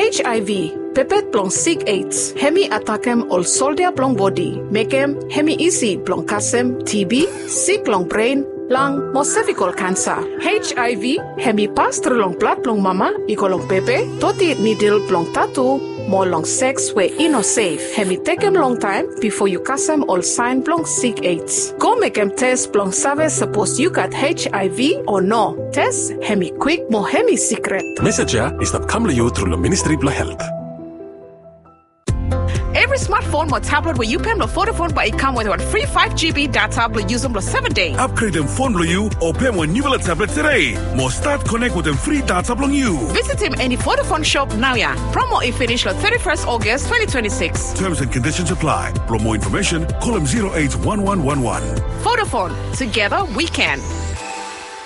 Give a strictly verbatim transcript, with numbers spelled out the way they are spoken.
H I V, pepet plong sick AIDS, hemi atakem ol soldier plong body, mekem hemi easy plong kasem, T B, sick long brain, lang mo cervical cancer. H I V, hemi pass through long blood plong mama, ikolong pepe, toti needle plong tattoo, mo long sex we ino safe. Hemi takem long time before you kasem all sign plong sick AIDS. Go make em test plong save suppose you got H I V or no. Test hemi quick mo hemi secret. Message is that come to you through the Ministry of Health. Every smartphone or tablet where you pay the Vodafone but it come with one free five G B data will use them for seven days. Upgrade them phone for you or pay one new tablet today. More start connect with them free data on you. Visit him any Vodafone shop now, yeah. Promo is finished on thirty-first August twenty twenty-six. Terms and conditions apply. For more information, call them zero eight one one one one. Vodafone. Together we can.